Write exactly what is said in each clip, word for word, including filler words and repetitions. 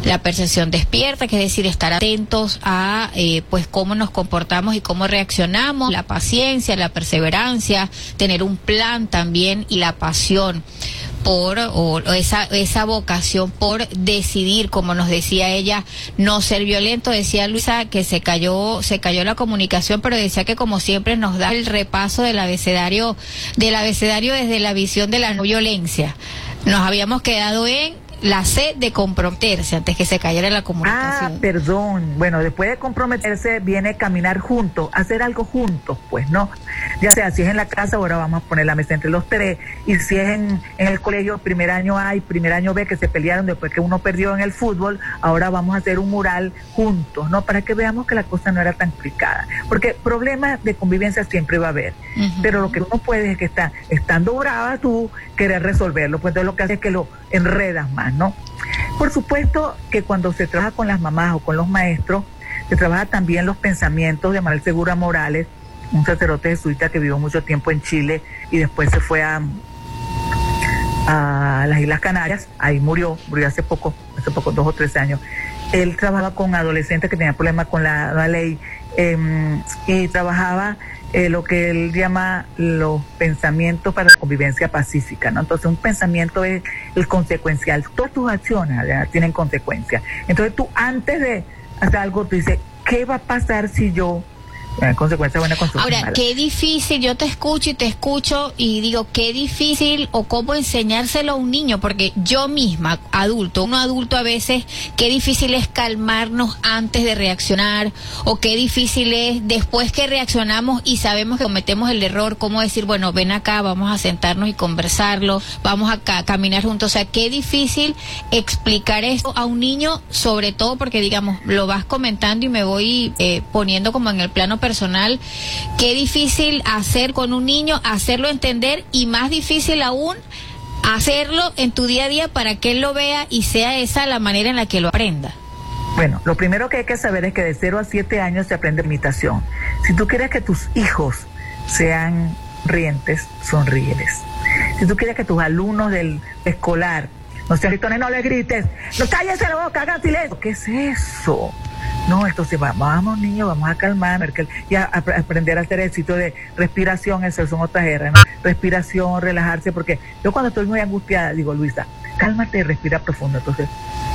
la percepción despierta, que es decir, estar atentos a eh, pues cómo nos comportamos y cómo reaccionamos, la paciencia, la perseverancia, tener un plan también y la pasión por o, o esa esa vocación por decidir, como nos decía ella, no ser violento. Decía Luisa que se cayó se cayó la comunicación, pero decía que como siempre nos da el repaso del abecedario del abecedario desde la visión de la no violencia. Nos habíamos quedado en la C de comprometerse antes que se cayera la comunicación. Ah, perdón. Bueno, después de comprometerse viene caminar juntos, hacer algo juntos, pues, ¿no? Ya sea, si es en la casa, ahora vamos a poner la mesa entre los tres, y si es en, en el colegio, primer año A y primer año B, que se pelearon después que uno perdió en el fútbol, ahora vamos a hacer un mural juntos, ¿no? Para que veamos que la cosa no era tan complicada. Porque problemas de convivencia siempre va a haber, uh-huh. Pero lo que uno puede es que está, estando brava tú, querer resolverlo, pues entonces lo que hace es que lo enredas más, ¿no? Por supuesto que cuando se trabaja con las mamás o con los maestros, se trabaja también los pensamientos de Manuel Segura Morales, un sacerdote jesuita que vivió mucho tiempo en Chile y después se fue a, a las Islas Canarias, ahí murió, murió hace poco, hace poco, dos o tres años. Él trabajaba con adolescentes que tenían problemas con la, la ley eh, y trabajaba Eh, lo que él llama los pensamientos para la convivencia pacífica, ¿no? Entonces un pensamiento es el consecuencial, todas tus acciones ¿verdad? Tienen consecuencias. Entonces tú antes de hacer algo, tú dices, ¿qué va a pasar si yo... Bueno, consecuencia buena, consecuencia Ahora, mala. qué difícil, yo te escucho y te escucho y digo, qué difícil o cómo enseñárselo a un niño, porque yo misma, adulto, uno adulto a veces, qué difícil es calmarnos antes de reaccionar, o qué difícil es después que reaccionamos y sabemos que cometemos el error, cómo decir, bueno, ven acá, vamos a sentarnos y conversarlo, vamos acá a caminar juntos. O sea, qué difícil explicar esto a un niño, sobre todo porque, digamos, lo vas comentando y me voy eh, poniendo como en el plano personal, qué difícil hacer con un niño, hacerlo entender, y más difícil aún hacerlo en tu día a día para que él lo vea y sea esa la manera en la que lo aprenda. Bueno, lo primero que hay que saber es que de cero a siete años se aprende imitación. Si tú quieres que tus hijos sean rientes, sonríeles. Si tú quieres que tus alumnos del escolar no sean gritones, no les grites, no cállense la boca, hagan silencio. ¿Qué es eso? No, entonces vamos, vamos niños, vamos a calmar y a, a aprender a hacer el sitio de respiración, esas son otras R, ¿no? Respiración, relajarse, porque yo cuando estoy muy angustiada digo, Luisa, cálmate y respira profundo. Entonces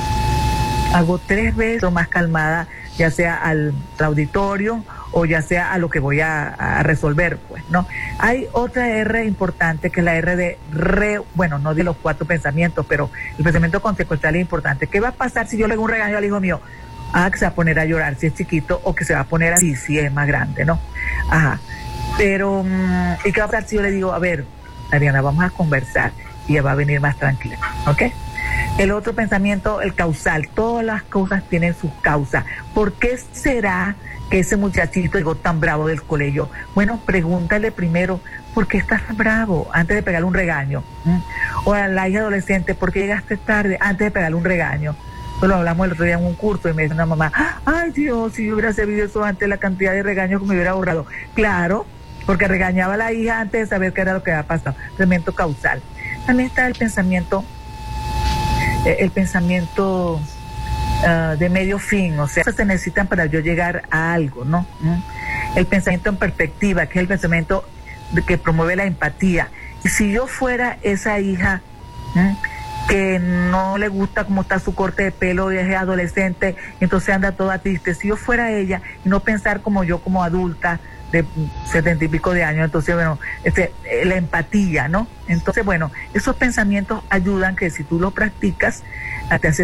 hago tres veces más calmada, ya sea al, al auditorio o ya sea a lo que voy a, a resolver, pues, ¿no? Hay otra R importante que es la R de re, bueno, no de los cuatro pensamientos, pero el pensamiento consecuencial es importante. ¿Qué va a pasar si yo le hago un regaño al hijo mío? Ah, que se va a poner a llorar si es chiquito, o que se va a poner así si es más grande, ¿no? Ajá. Pero, ¿y qué va a pasar si yo le digo, a ver, Ariana, vamos a conversar, y ella va a venir más tranquila, ¿ok? El otro pensamiento, el causal, todas las cosas tienen sus causas. ¿Por qué será que ese muchachito llegó tan bravo del colegio? Bueno, pregúntale primero, ¿por qué estás bravo? Antes de pegarle un regaño. ¿Mm? O a la hija adolescente, ¿por qué llegaste tarde? Antes de pegarle un regaño. Lo hablamos el otro día en un curso y me dice una mamá, ay Dios, si yo hubiera sabido eso antes, la cantidad de regaños que me hubiera ahorrado. Claro, porque regañaba a la hija antes de saber qué era lo que había pasado. Pensamiento causal. También está el pensamiento, eh, el pensamiento uh, de medio fin, o sea, se necesitan para yo llegar a algo, ¿no? ¿Mm? El pensamiento en perspectiva, que es el pensamiento de, que promueve la empatía. Y si yo fuera esa hija, ¿Mm? que no le gusta cómo está su corte de pelo y es adolescente, entonces anda toda triste. Si yo fuera ella y no pensar como yo, como adulta de setenta y pico de años, entonces, bueno, este, la empatía, ¿no? Entonces, bueno, esos pensamientos ayudan que si tú los practicas, te hace